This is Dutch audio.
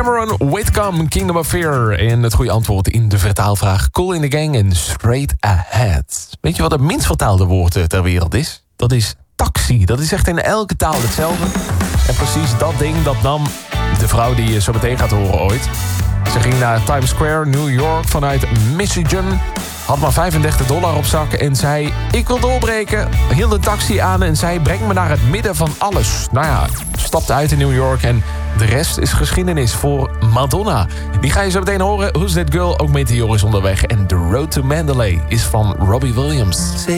Cameron Whitcomb, Kingdom of Fear. En het goede antwoord in de vertaalvraag Cool in the Gang en Straight Ahead. Weet je wat het minst vertaalde woord ter wereld is? Dat is taxi. Dat is echt in elke taal hetzelfde. En precies dat ding, dat nam de vrouw die je zo meteen gaat horen ooit. Ze ging naar Times Square, New York, vanuit Michigan. Had maar $35 op zak en zei: ik wil doorbreken. Hield een taxi aan en zei: breng me naar het midden van alles. Nou ja, stapte uit in New York en de rest is geschiedenis voor Madonna. Die ga je zo meteen horen. Who's That Girl? Ook Meteor is onderweg. En The Road to Mandalay is van Robbie Williams.